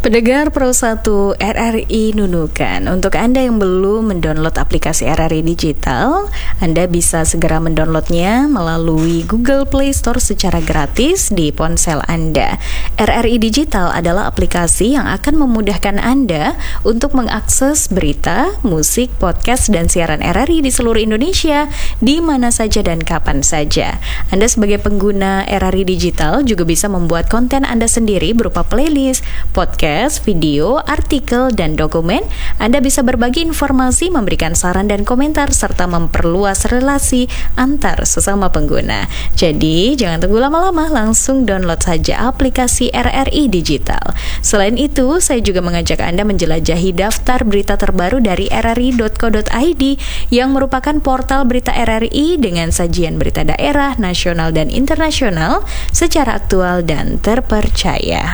Pendengar Pro 1 RRI Nunukan, untuk Anda yang belum mendownload aplikasi RRI Digital, Anda bisa segera mendownloadnya melalui Google Play Store secara gratis di ponsel Anda. RRI Digital adalah aplikasi yang akan memudahkan Anda untuk mengakses berita, musik, podcast, dan siaran RRI di seluruh Indonesia, di mana saja dan kapan saja. Anda sebagai pengguna RRI Digital juga bisa membuat konten Anda sendiri berupa playlist, podcast, video, artikel, dan dokumen. Anda bisa berbagi informasi, memberikan saran dan komentar, serta memperluas relasi antar sesama pengguna. Jadi, jangan tunggu lama-lama, langsung download saja aplikasi RRI Digital. Selain itu, saya juga mengajak Anda menjelajahi daftar berita terbaru dari rri.co.id yang merupakan portal berita RRI dengan sajian berita daerah, nasional, dan internasional secara aktual dan terpercaya.